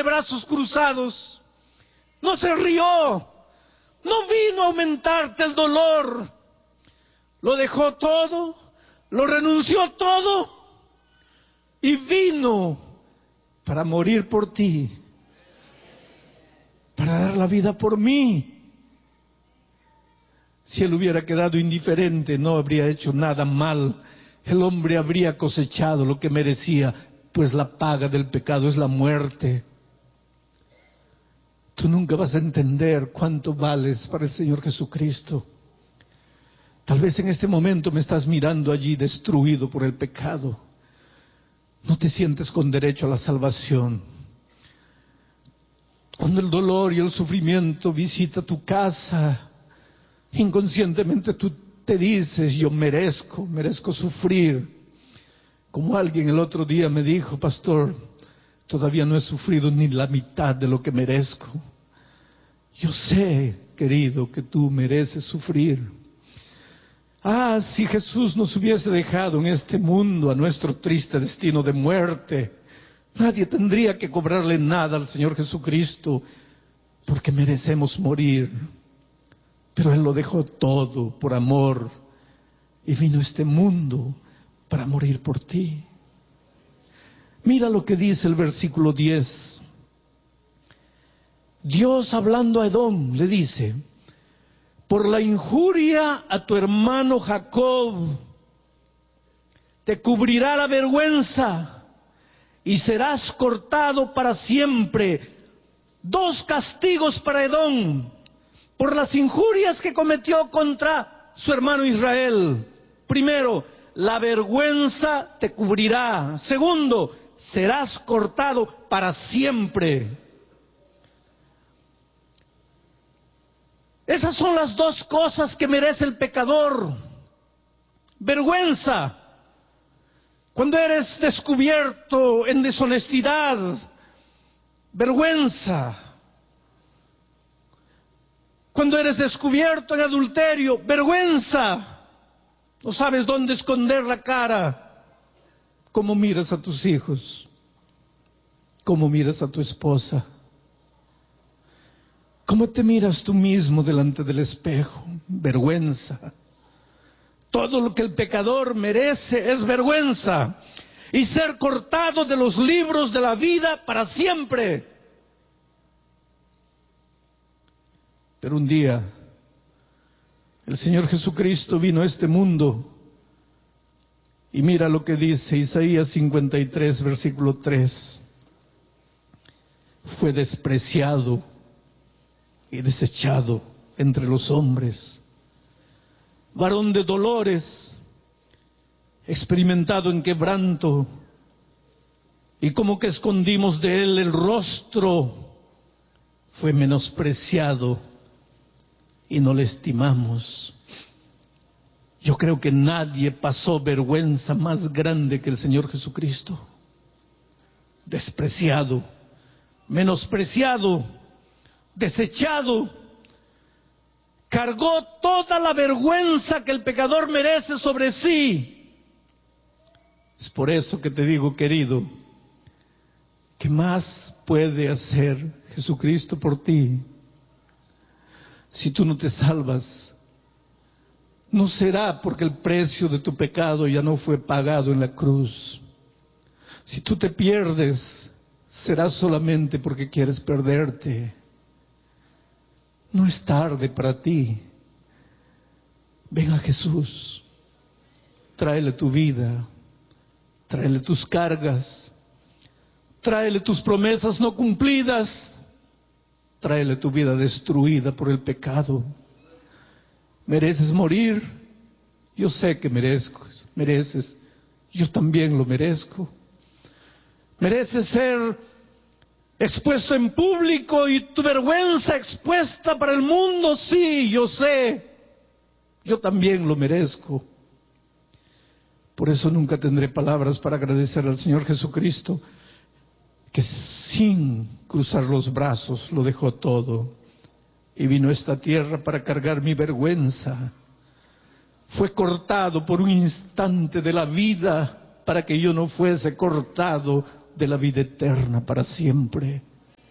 brazos cruzados, no se rió, no vino a aumentarte el dolor. Lo dejó todo, lo renunció todo y vino para morir por ti, para dar la vida por mí. Si él hubiera quedado indiferente, no habría hecho nada mal. El hombre habría cosechado lo que merecía, pues la paga del pecado es la muerte. Tú nunca vas a entender cuánto vales para el Señor Jesucristo. Tal vez en este momento me estás mirando allí destruido por el pecado. No te sientes con derecho a la salvación. Cuando el dolor y el sufrimiento visita tu casa, inconscientemente tú te dices, yo merezco sufrir. Como alguien el otro día me dijo, pastor, todavía no he sufrido ni la mitad de lo que merezco. Yo sé, querido, que tú mereces sufrir. Ah, si Jesús nos hubiese dejado en este mundo a nuestro triste destino de muerte, nadie tendría que cobrarle nada al Señor Jesucristo, porque merecemos morir. Pero Él lo dejó todo por amor y vino a este mundo para morir por ti. Mira lo que dice el versículo 10. Dios, hablando a Edom, le dice: por la injuria a tu hermano Jacob te cubrirá la vergüenza y serás cortado para siempre. Dos castigos para Edom por las injurias que cometió contra su hermano Israel. Primero, la vergüenza te cubrirá. Segundo, serás cortado para siempre. Esas son las dos cosas que merece el pecador. Vergüenza, cuando eres descubierto en deshonestidad. Vergüenza, cuando eres descubierto en adulterio. Vergüenza, no sabes dónde esconder la cara. ¿Cómo miras a tus hijos? ¿Cómo miras a tu esposa? ¿Cómo te miras tú mismo delante del espejo? Vergüenza. Todo lo que el pecador merece es vergüenza. Y ser cortado de los libros de la vida para siempre. Pero un día, el Señor Jesucristo vino a este mundo. Y mira lo que dice Isaías 53, versículo 3. Fue despreciado y desechado entre los hombres, varón de dolores, experimentado en quebranto, y como que escondimos de él el rostro. Fue menospreciado y no le estimamos. Yo creo que nadie pasó vergüenza más grande que el Señor Jesucristo. Despreciado, menospreciado, desechado, cargó toda la vergüenza que el pecador merece sobre sí. Es por eso que te digo, querido, ¿qué más puede hacer Jesucristo por ti? Si tú no te salvas, no será porque el precio de tu pecado ya no fue pagado en la cruz. Si tú te pierdes, será solamente porque quieres perderte. No es tarde para ti. Ven a Jesús. Tráele tu vida. Tráele tus cargas. Tráele tus promesas no cumplidas. Tráele tu vida destruida por el pecado. ¿Mereces morir? Yo sé que mereces. Yo también lo merezco. ¿Mereces ser expuesto en público y tu vergüenza expuesta para el mundo? Sí, yo sé. Yo también lo merezco. Por eso nunca tendré palabras para agradecer al Señor Jesucristo, que sin cruzar los brazos lo dejó todo y vino a esta tierra para cargar mi vergüenza. Fue cortado por un instante de la vida para que yo no fuese cortado de la vida eterna para siempre.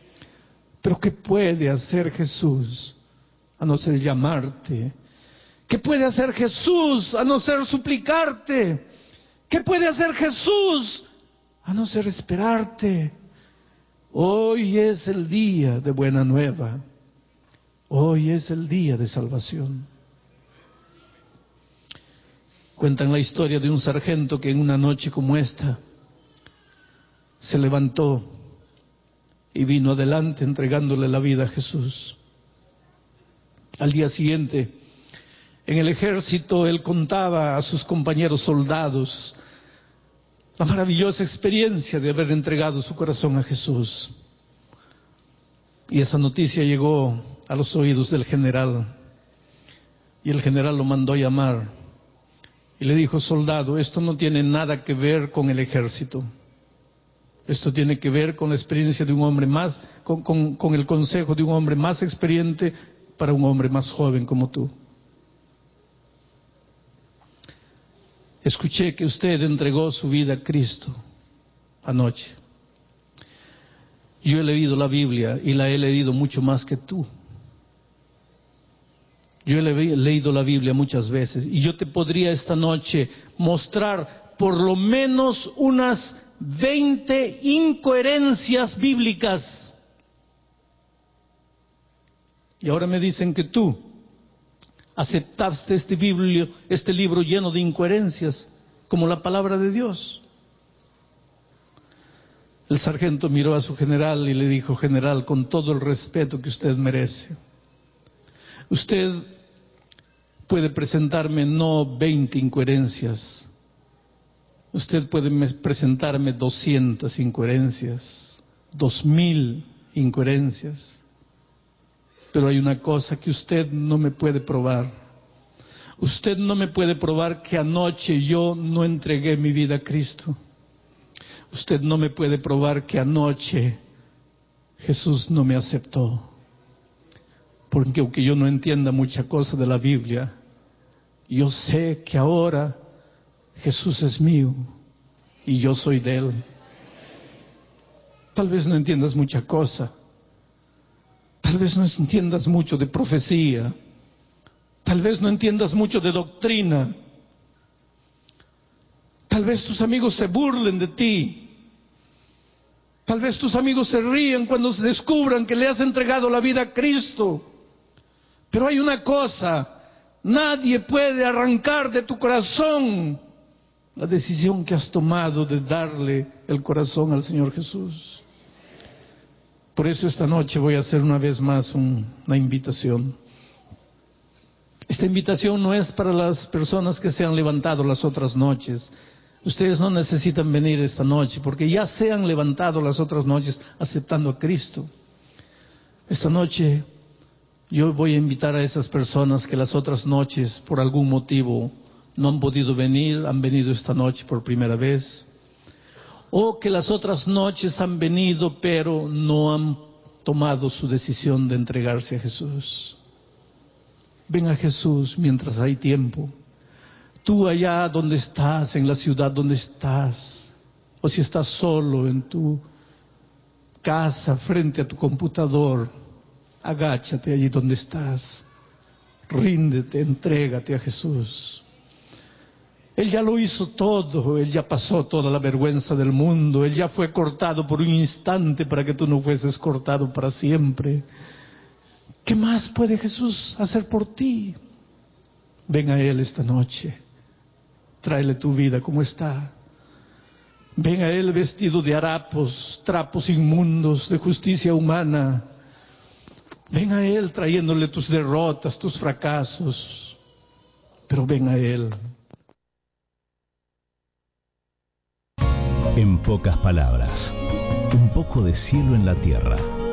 Pero ¿qué puede hacer Jesús a no ser llamarte? ¿Qué puede hacer Jesús a no ser suplicarte? ¿Qué puede hacer Jesús a no ser esperarte? Hoy es el día de buena nueva. Hoy es el día de salvación. Cuentan la historia de un sargento que en una noche como esta se levantó y vino adelante entregándole la vida a Jesús. Al día siguiente, en el ejército, él contaba a sus compañeros soldados la maravillosa experiencia de haber entregado su corazón a Jesús. Y esa noticia llegó a los oídos del general. Y el general lo mandó a llamar y le dijo: soldado, esto no tiene nada que ver con el ejército. Esto tiene que ver con la experiencia de un hombre más, con el consejo de un hombre más experiente para un hombre más joven como tú. Escuché que usted entregó su vida a Cristo anoche. Yo he leído la Biblia y la he leído mucho más que tú. Yo he leído la Biblia muchas veces y yo te podría esta noche mostrar por lo menos unas 20 incoherencias bíblicas. Y ahora me dicen que tú aceptaste este libro lleno de incoherencias, como la palabra de Dios. El sargento miró a su general y le dijo: general, con todo el respeto que usted merece, usted puede presentarme no 20 incoherencias, usted puede presentarme 200 incoherencias, 2000 incoherencias. Pero hay una cosa que usted no me puede probar. Usted no me puede probar que anoche yo no entregué mi vida a Cristo. Usted no me puede probar que anoche Jesús no me aceptó. Porque aunque yo no entienda mucha cosa de la Biblia, yo sé que ahora Jesús es mío y yo soy de Él. Tal vez no entiendas mucha cosa. Tal vez no entiendas mucho de profecía. Tal vez no entiendas mucho de doctrina. Tal vez tus amigos se burlen de ti. Tal vez tus amigos se ríen cuando se descubran que le has entregado la vida a Cristo. Pero hay una cosa: nadie puede arrancar de tu corazón la decisión que has tomado de darle el corazón al Señor Jesús. Por eso esta noche voy a hacer una vez más una invitación. Esta invitación no es para las personas que se han levantado las otras noches. Ustedes no necesitan venir esta noche porque ya se han levantado las otras noches aceptando a Cristo. Esta noche yo voy a invitar a esas personas que las otras noches por algún motivo no han podido venir, han venido esta noche por primera vez. O que las otras noches han venido pero no han tomado su decisión de entregarse a Jesús. Ven a Jesús mientras hay tiempo. Tú allá donde estás, en la ciudad donde estás, o si estás solo en tu casa frente a tu computador, agáchate allí donde estás, ríndete, entrégate a Jesús. Él ya lo hizo todo, Él ya pasó toda la vergüenza del mundo, Él ya fue cortado por un instante para que tú no fueses cortado para siempre. ¿Qué más puede Jesús hacer por ti? Ven a Él esta noche, tráele tu vida como está. Ven a Él vestido de harapos, trapos inmundos de justicia humana. Ven a Él trayéndole tus derrotas, tus fracasos, pero ven a Él. En pocas palabras, un poco de cielo en la tierra.